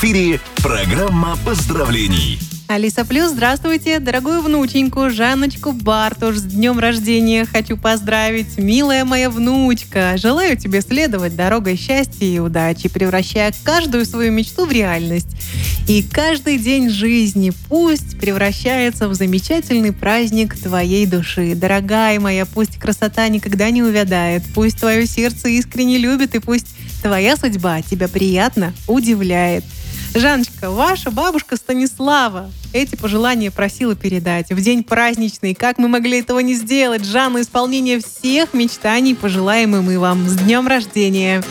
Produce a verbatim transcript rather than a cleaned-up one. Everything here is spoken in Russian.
эфире программа поздравлений. Алиса Плюс, здравствуйте, дорогую внученьку Жанночку Бартуш с днем рождения хочу поздравить. Милая моя внучка, желаю тебе следовать дорогой счастья и удачи, превращая каждую свою мечту в реальность. И каждый день жизни пусть превращается в замечательный праздник твоей души. Дорогая моя, пусть красота никогда не увядает, пусть твое сердце искренне любит, и пусть твоя судьба тебя приятно удивляет. Жанночка, ваша бабушка Станислава эти пожелания просила передать. В день праздничный, как мы могли этого не сделать? Жанна, исполнение всех мечтаний пожелаем и мы вам. С днем рождения!